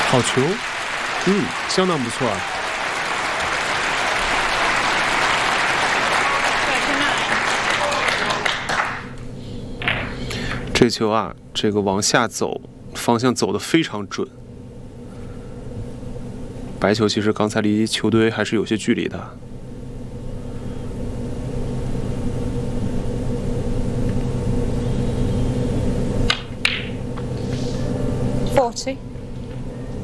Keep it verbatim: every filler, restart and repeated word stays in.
好球， 嗯，相当不错啊。这球啊，这个往下走，方向走得非常准。白球其实刚才离球队还是有些距离的。 forty.